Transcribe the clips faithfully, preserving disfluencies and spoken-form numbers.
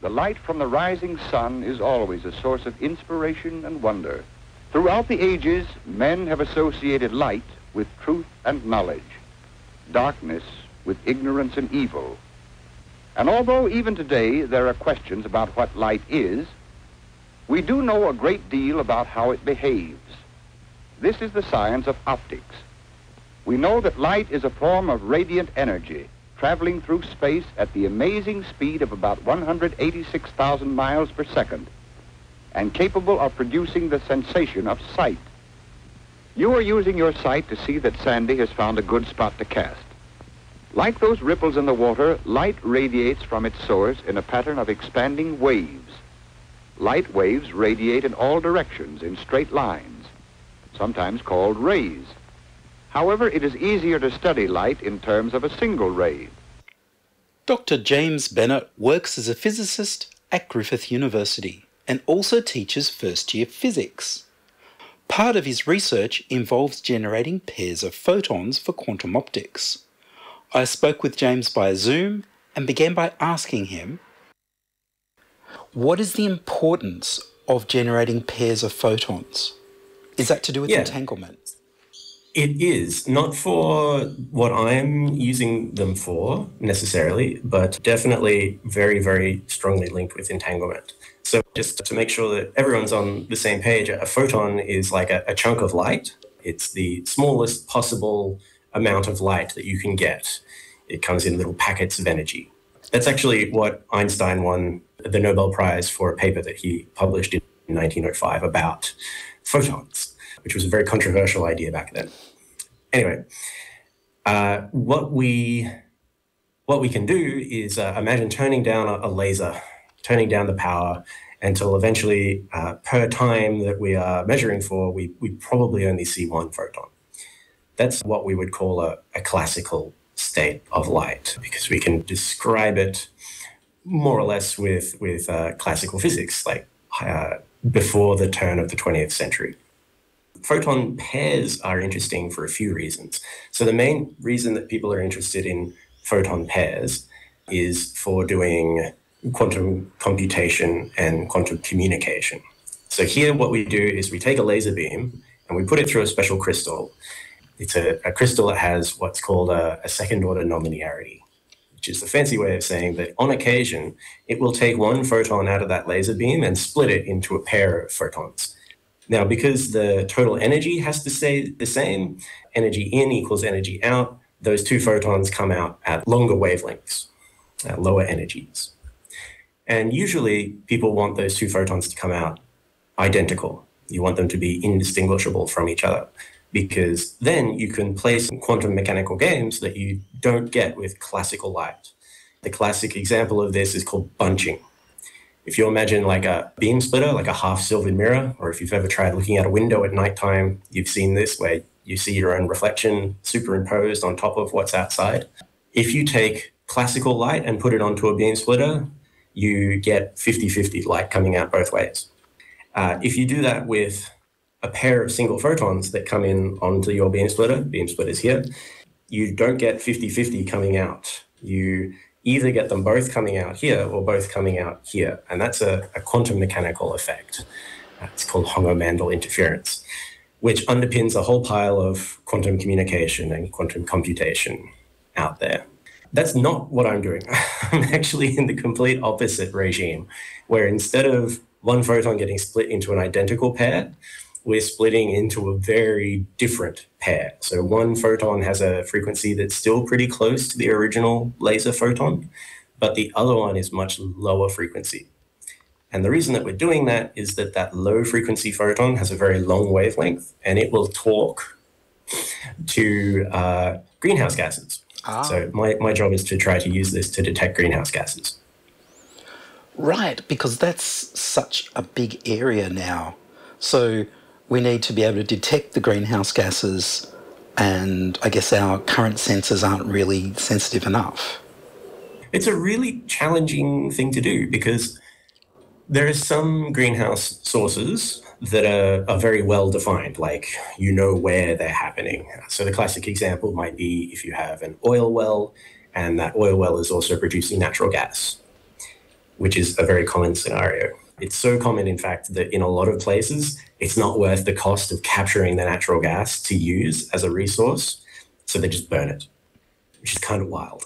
the light from the rising sun is always a source of inspiration and wonder. Throughout the ages, men have associated light with truth and knowledge, darkness with ignorance and evil. And although even today there are questions about what light is, we do know a great deal about how it behaves. This is the science of optics. We know that light is a form of radiant energy traveling through space at the amazing speed of about one hundred eighty-six thousand miles per second and capable of producing the sensation of sight. You are using your sight to see that Sandy has found a good spot to cast. Like those ripples in the water, light radiates from its source in a pattern of expanding waves. Light waves radiate in all directions in straight lines, sometimes called rays. However, it is easier to study light in terms of a single ray. Doctor James Bennett works as a physicist at Griffith University and also teaches first-year physics. Part of his research involves generating pairs of photons for quantum optics. I spoke with James by Zoom and began by asking him, what is the importance of generating pairs of photons? Is that to do with yeah, entanglement? It is, not for what I'm using them for necessarily, but definitely very, very strongly linked with entanglement. So just to make sure that everyone's on the same page, a photon is like a, a chunk of light. It's the smallest possible amount of light that you can get. It comes in little packets of energy. That's actually what Einstein won the Nobel Prize for a paper that he published in nineteen oh five about photons, which was a very controversial idea back then. Anyway, uh, what we what we can do is uh, imagine turning down a, a laser, turning down the power until eventually, uh, per time that we are measuring for, we, we probably only see one photon. That's what we would call a, a classical state of light, because we can describe it more or less with, with uh, classical physics, like uh, before the turn of the twentieth century. Photon pairs are interesting for a few reasons. So the main reason that people are interested in photon pairs is for doing quantum computation and quantum communication. So here what we do is we take a laser beam and we put it through a special crystal. It's a, a crystal that has what's called a, a second order nonlinearity, which is the fancy way of saying that on occasion, it will take one photon out of that laser beam and split it into a pair of photons. Now, because the total energy has to stay the same, energy in equals energy out, those two photons come out at longer wavelengths, at lower energies. And usually people want those two photons to come out identical. You want them to be indistinguishable from each other, because then you can play some quantum mechanical games that you don't get with classical light. The classic example of this is called bunching. If you imagine like a beam splitter, like a half-silvered mirror, or if you've ever tried looking out a window at nighttime, you've seen this where you see your own reflection superimposed on top of what's outside. If you take classical light and put it onto a beam splitter, you get fifty-fifty light coming out both ways. Uh, if you do that with a pair of single photons that come in onto your beam splitter, beam splitters here, you don't get fifty-fifty coming out. You either get them both coming out here or both coming out here. And that's a, a quantum mechanical effect. It's called Hongo-Mandel interference, which underpins a whole pile of quantum communication and quantum computation out there. That's not what I'm doing. I'm actually in the complete opposite regime, where instead of one photon getting split into an identical pair, we're splitting into a very different pair. So one photon has a frequency that's still pretty close to the original laser photon, but the other one is much lower frequency. And the reason that we're doing that is that that low frequency photon has a very long wavelength, and it will talk to uh, greenhouse gases. Ah. So my, my job is to try to use this to detect greenhouse gases. Right, because that's such a big area now. So we need to be able to detect the greenhouse gases, and I guess our current sensors aren't really sensitive enough. It's a really challenging thing to do, because there are some greenhouse sources that are, are very well defined, like you know where they're happening. So the classic example might be if you have an oil well, and that oil well is also producing natural gas. which is a very common scenario. It's so common, in fact, that in a lot of places, it's not worth the cost of capturing the natural gas to use as a resource, so they just burn it, which is kind of wild.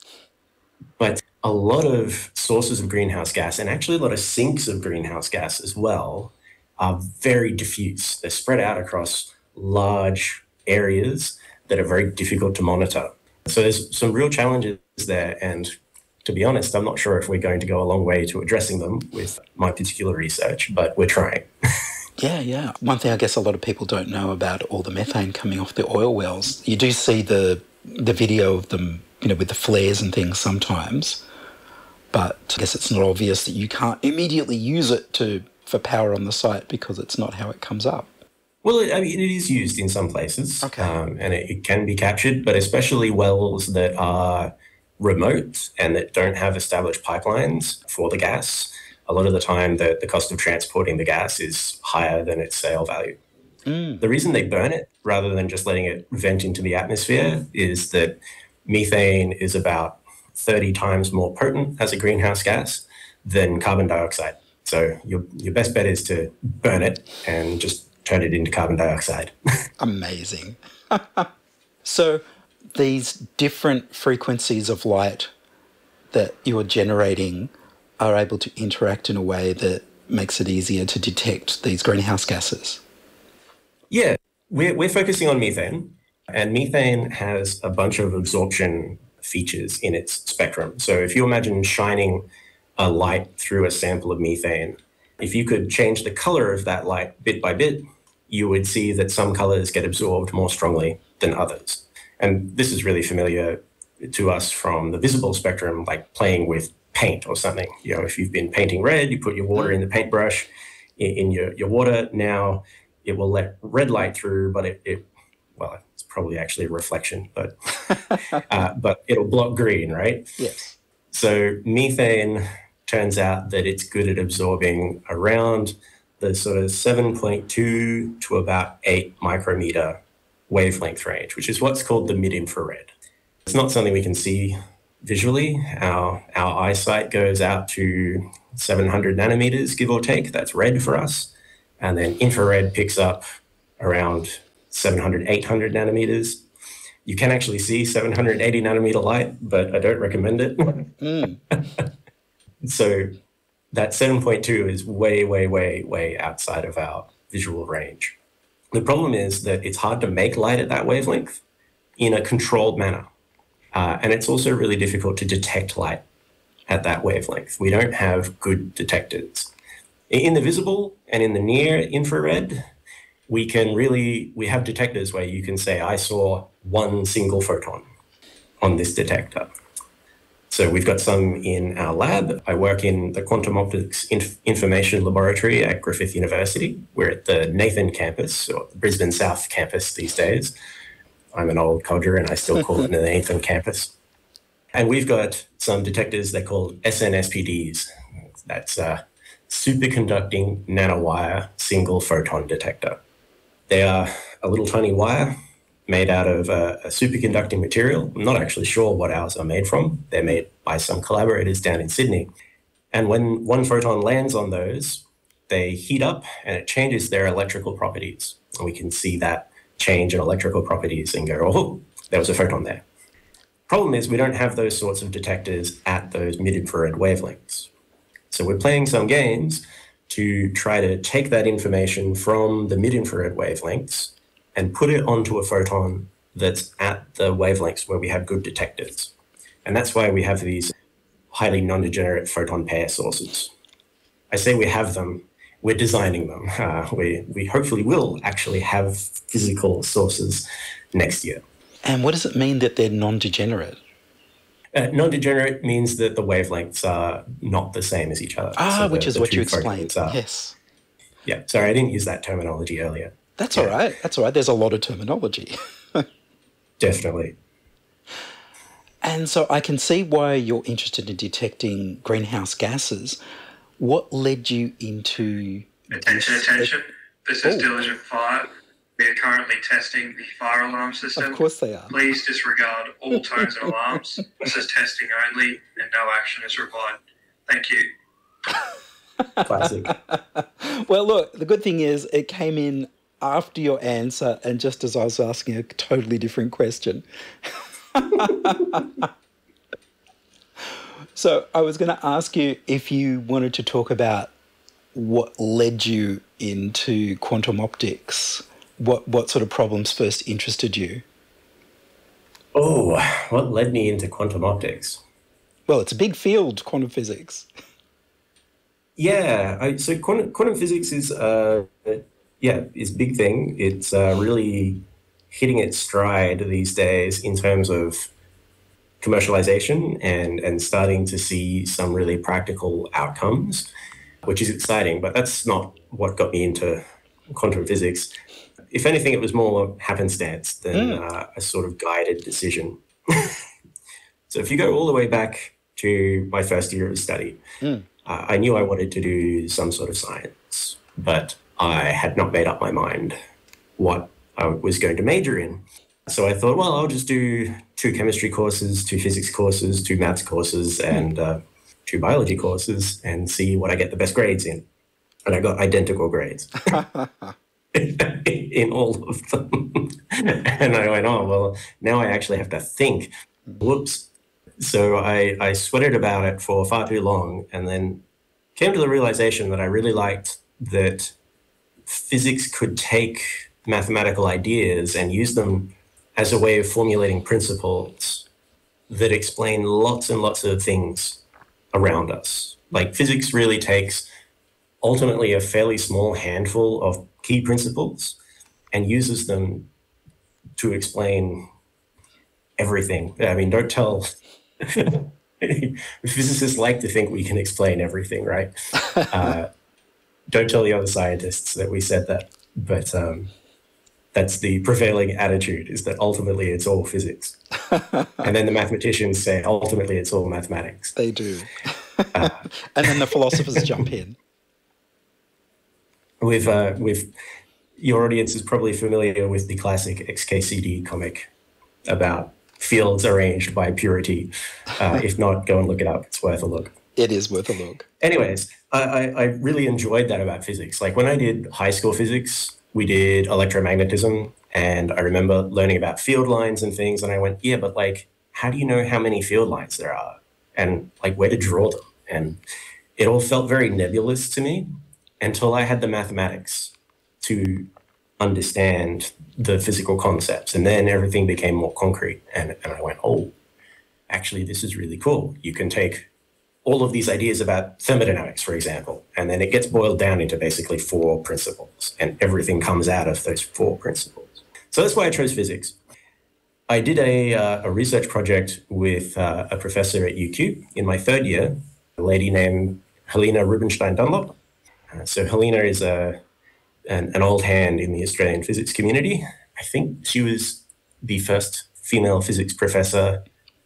But a lot of sources of greenhouse gas, and actually a lot of sinks of greenhouse gas as well, are very diffuse. They're spread out across large areas that are very difficult to monitor. So there's some real challenges there, and to be honest, I'm not sure if we're going to go a long way to addressing them with my particular research, but we're trying. Yeah, yeah. One thing I guess a lot of people don't know about all the methane coming off the oil wells, you do see the the video of them, you know, with the flares and things sometimes, but I guess it's not obvious that you can't immediately use it to for power on the site because it's not how it comes up. Well, I mean, it is used in some places, okay. um, and it, it can be captured, but especially wells that are remote and that don't have established pipelines for the gas, a lot of the time the, the cost of transporting the gas is higher than its sale value. Mm. The reason they burn it rather than just letting it vent into the atmosphere is that methane is about thirty times more potent as a greenhouse gas than carbon dioxide. So your your best bet is to burn it and just turn it into carbon dioxide. Amazing. So these different frequencies of light that you're generating are able to interact in a way that makes it easier to detect these greenhouse gases. Yeah, we're, we're focusing on methane, and methane has a bunch of absorption features in its spectrum. So if you imagine shining a light through a sample of methane, if you could change the color of that light bit by bit, you would see that some colors get absorbed more strongly than others. And this is really familiar to us from the visible spectrum, like playing with paint or something. You know, if you've been painting red, you put your water in the paintbrush in, in your, your water. Now it will let red light through, but it, it well, it's probably actually a reflection, but uh, but it'll block green, right? Yes. So methane turns out that it's good at absorbing around the sort of seven point two to about eight micrometer wavelength range, which is what's called the mid-infrared. It's not something we can see visually. Our, our eyesight goes out to seven hundred nanometers, give or take. That's red for us. And then infrared picks up around seven hundred, eight hundred nanometers. You can actually see seven hundred eighty nanometer light, but I don't recommend it. Mm. So that seven point two is way, way, way, way outside of our visual range. The problem is that it's hard to make light at that wavelength in a controlled manner. Uh, and it's also really difficult to detect light at that wavelength. We don't have good detectors. In the visible and in the near infrared, we can really, we have detectors where you can say, I saw one single photon on this detector. So we've got some in our lab. I work in the Quantum Optics Inf- Information Laboratory at Griffith University. We're at the Nathan campus, or the Brisbane South campus these days. I'm an old codger and I still call it the Nathan campus. And we've got some detectors they're called S N S P Ds. That's a superconducting nanowire single photon detector. They are a little tiny wire made out of a, a superconducting material. I'm not actually sure what ours are made from. They're made by some collaborators down in Sydney. And when one photon lands on those, they heat up and it changes their electrical properties. And we can see that change in electrical properties and go, oh, there was a photon there. Problem is we don't have those sorts of detectors at those mid-infrared wavelengths. So we're playing some games to try to take that information from the mid-infrared wavelengths and put it onto a photon that's at the wavelengths where we have good detectors. And that's why we have these highly non-degenerate photon pair sources. I say we have them, we're designing them. Uh, we, we hopefully will actually have physical sources next year. And what does it mean that they're non-degenerate? Uh, non-degenerate means that the wavelengths are not the same as each other. Ah, so the, which is the what you two explained. photons are- Yes. Yeah, sorry, I didn't use that terminology earlier. That's Yeah. all right. That's all right. There's a lot of terminology. Definitely. And so I can see why you're interested in detecting greenhouse gases. What led you into... Attention, this? attention. This is Oh. Diligent Fire. We are currently testing the fire alarm system. Of course they are. Please disregard all tones and alarms. This is testing only and no action is required. Thank you. Classic. Well, look, the good thing is it came in after your answer and just as I was asking a totally different question. So I was going to ask you if you wanted to talk about what led you into quantum optics. What what sort of problems first interested you? Oh, what led me into quantum optics? Well, it's a big field, quantum physics. Yeah, I, so quantum, quantum physics is, uh, yeah, is a big thing. It's uh, really hitting its stride these days in terms of commercialization and, and starting to see some really practical outcomes, which is exciting, but that's not what got me into quantum physics. If anything, it was more happenstance than mm. uh, a sort of guided decision. So if you go all the way back to my first year of study, mm. uh, I knew I wanted to do some sort of science, but I had not made up my mind what I was going to major in. So I thought, well, I'll just do two chemistry courses, two physics courses, two maths courses, and uh, two biology courses and see what I get the best grades in. And I got identical grades in all of them. And I went, oh, well, now I actually have to think. Whoops. So I, I sweated about it for far too long and then came to the realization that I really liked that physics could take mathematical ideas and use them as a way of formulating principles that explain lots and lots of things around us. Like physics really takes ultimately a fairly small handful of key principles and uses them to explain everything. I mean, don't tell... Physicists like to think we can explain everything, right? Uh, don't tell the other scientists that we said that, but... Um, That's the prevailing attitude, is that ultimately it's all physics. And then the mathematicians say, ultimately it's all mathematics. They do. Uh, and then the philosophers jump in. With, uh, with your audience is probably familiar with the classic X K C D comic about fields arranged by purity. Uh, if not, go and look it up. It's worth a look. It is worth a look. Anyways, I, I, I really enjoyed that about physics. Like when I did high school physics, we did electromagnetism, and I remember learning about field lines and things, and I went, yeah, but like, how do you know how many field lines there are? And like, where to draw them? And it all felt very nebulous to me until I had the mathematics to understand the physical concepts. And then everything became more concrete. And, and I went, oh, actually, this is really cool. You can take all of these ideas about thermodynamics, for example, and then it gets boiled down into basically four principles, and everything comes out of those four principles. So that's why I chose physics. I did a, uh, a research project with uh, a professor at U Q in my third year, a lady named Helena Rubinstein Dunlop. Uh, so Helena is a, an, an old hand in the Australian physics community. I think she was the first female physics professor,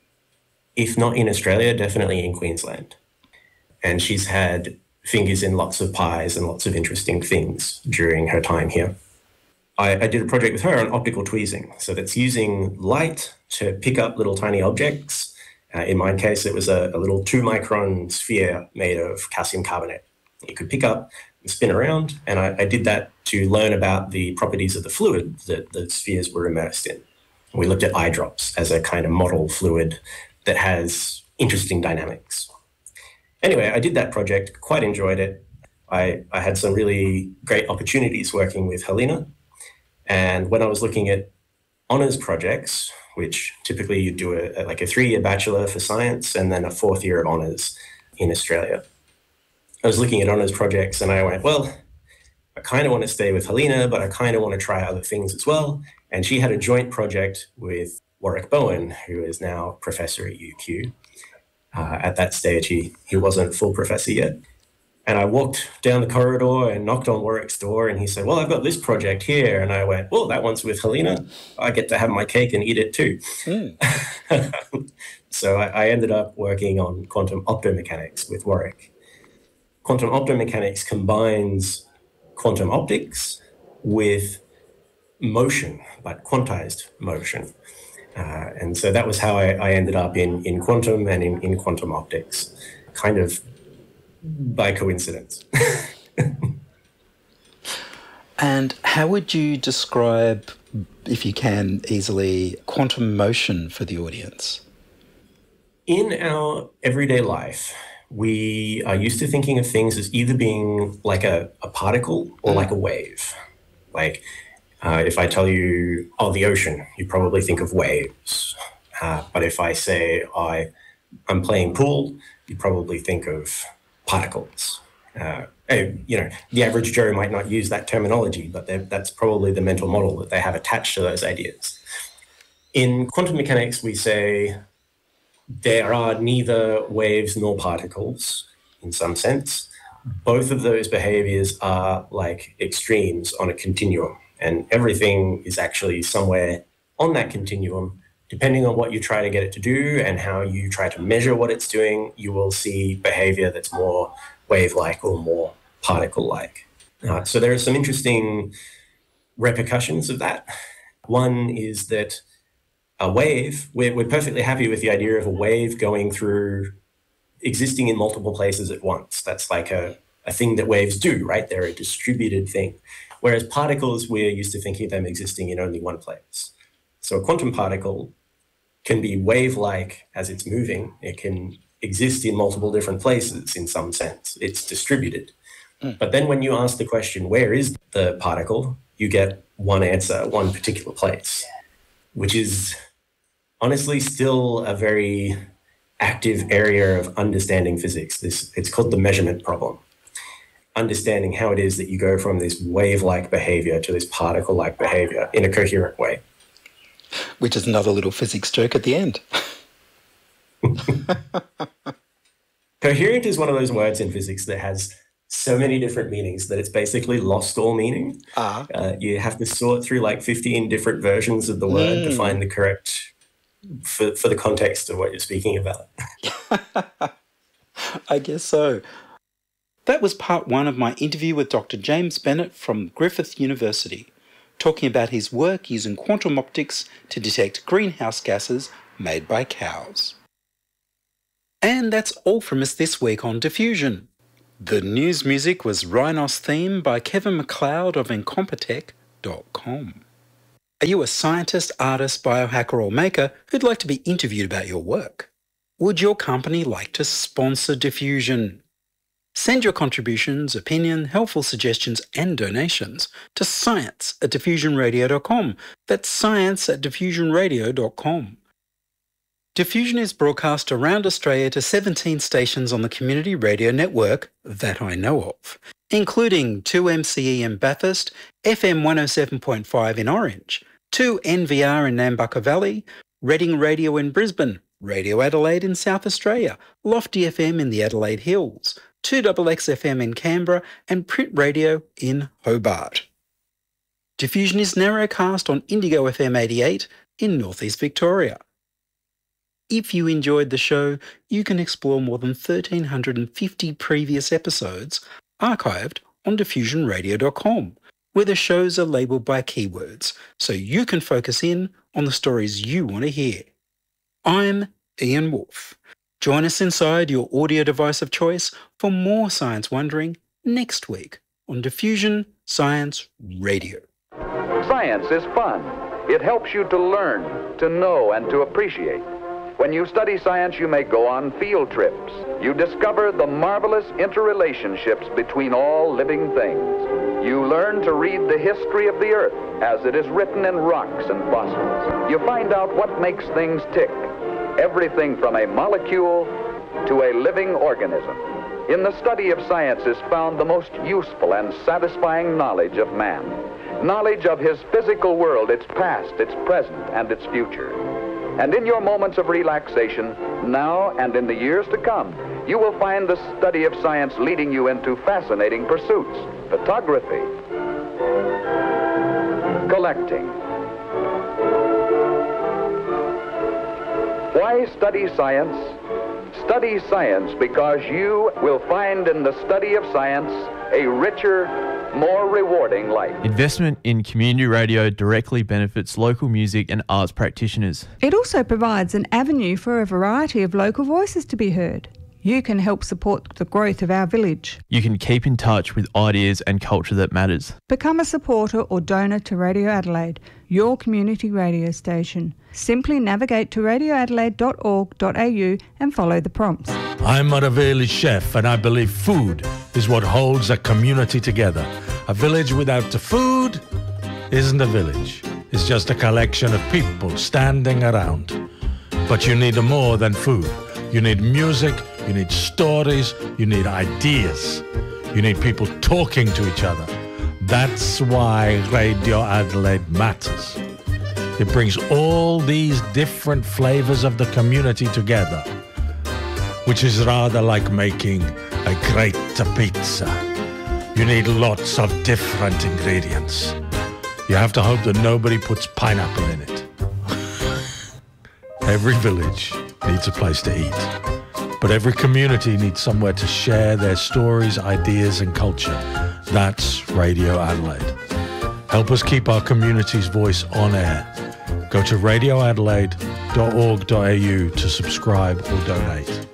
if not in Australia, definitely in Queensland. And she's had fingers in lots of pies and lots of interesting things during her time here. I, I did a project with her on optical tweezing. So that's using light to pick up little tiny objects. Uh, in my case, it was a, a little two micron sphere made of calcium carbonate. You could pick up and spin around. And I, I did that to learn about the properties of the fluid that the spheres were immersed in. We looked at eye drops as a kind of model fluid that has interesting dynamics. Anyway, I did that project, quite enjoyed it. I, I had some really great opportunities working with Helena. And when I was looking at honors projects, which typically you do a, like a three-year bachelor for science and then a fourth year of honors in Australia, I was looking at honors projects and I went, well, I kind of want to stay with Helena, but I kind of want to try other things as well. And she had a joint project with Warwick Bowen, who is now professor at U Q. Uh, at that stage, he, he wasn't full professor yet. And I walked down the corridor and knocked on Warwick's door, and he said, well, I've got this project here. And I went, well, that one's with Helena. I get to have my cake and eat it too. Mm. So I, I ended up working on quantum optomechanics with Warwick. Quantum optomechanics combines quantum optics with motion, but quantized motion. Uh, and so that was how I, I ended up in, in quantum and in, in quantum optics. Kind of by coincidence. And how would you describe, if you can easily, quantum motion for the audience? In our everyday life, we are used to thinking of things as either being like a, a particle or like a wave. Like uh, if I tell you, oh, the ocean, you probably think of waves. Uh, but if I say I, I'm playing pool, you probably think of particles. Uh, you know, the average Joe might not use that terminology, but that's probably the mental model that they have attached to those ideas. In quantum mechanics, we say there are neither waves nor particles in some sense. Both of those behaviors are like extremes on a continuum, and everything is actually somewhere on that continuum. Depending on what you try to get it to do and how you try to measure what it's doing, you will see behavior that's more wave-like or more particle-like. Uh, so there are some interesting repercussions of that. One is that a wave, we're, we're perfectly happy with the idea of a wave going through, existing in multiple places at once. That's like a, a thing that waves do, right? They're a distributed thing. Whereas particles, we're used to thinking of them existing in only one place. So a quantum particle can be wave-like as it's moving. It can exist in multiple different places in some sense. It's distributed. Mm. But then when you ask the question, where is the particle, you get one answer, one particular place, which is honestly still a very active area of understanding physics. This, it's called the measurement problem. Understanding how it is that you go from this wave-like behavior to this particle-like behavior in a coherent way. Which is another little physics joke at the end. Coherent is one of those words in physics that has so many different meanings that it's basically lost all meaning. Uh-huh. Uh, you have to sort through like fifteen different versions of the word mm. to find the correct, for, for the context of what you're speaking about. I guess so. That was part one of my interview with Doctor James Bennett from Griffith University, talking about his work using quantum optics to detect greenhouse gases made by cows. And that's all from us this week on Diffusion. The news music was Rhinos Theme by Kevin MacLeod of Incompetech dot com. Are you a scientist, artist, biohacker or maker who'd like to be interviewed about your work? Would your company like to sponsor Diffusion? Send your contributions, opinion, helpful suggestions and donations to science at diffusion radio dot com. That's science at diffusion radio dot com. Diffusion is broadcast around Australia to seventeen stations on the community radio network that I know of, including two M C E in Bathurst, F M one oh seven point five in Orange, two N V R in Nambucca Valley, Reading Radio in Brisbane, Radio Adelaide in South Australia, Lofty F M in the Adelaide Hills, two X X F M in Canberra and Print Radio in Hobart. Diffusion is narrowcast on Indigo F M eighty-eight in North East Victoria. If you enjoyed the show, you can explore more than one thousand three hundred fifty previous episodes archived on diffusion radio dot com, where the shows are labelled by keywords, so you can focus in on the stories you want to hear. I'm Ian Wolfe. Join us inside your audio device of choice for more science wondering next week on Diffusion Science Radio. Science is fun. It helps you to learn, to know, and to appreciate. When you study science, you may go on field trips. You discover the marvelous interrelationships between all living things. You learn to read the history of the Earth as it is written in rocks and fossils. You find out what makes things tick. Everything from a molecule to a living organism. In the study of science is found the most useful and satisfying knowledge of man. Knowledge of his physical world, its past, its present, and its future. And in your moments of relaxation, now and in the years to come, you will find the study of science leading you into fascinating pursuits. Photography, collecting. Why study science? Study science because you will find in the study of science a richer, more rewarding life. Investment in community radio directly benefits local music and arts practitioners. It also provides an avenue for a variety of local voices to be heard. You can help support the growth of our village. You can keep in touch with ideas and culture that matters. Become a supporter or donor to Radio Adelaide, your community radio station. Simply navigate to radio adelaide dot org dot a u and follow the prompts. I'm Maraveli Chef, and I believe food is what holds a community together. A village without the food isn't a village. It's just a collection of people standing around. But you need more than food. You need music, you need stories, you need ideas. You need people talking to each other. That's why Radio Adelaide matters. It brings all these different flavors of the community together, which is rather like making a great pizza. You need lots of different ingredients. You have to hope that nobody puts pineapple in it. Every village needs a place to eat, but every community needs somewhere to share their stories, ideas and culture. That's Radio Adelaide. Help us keep our community's voice on air. Go to radio adelaide dot org dot a u to subscribe or donate.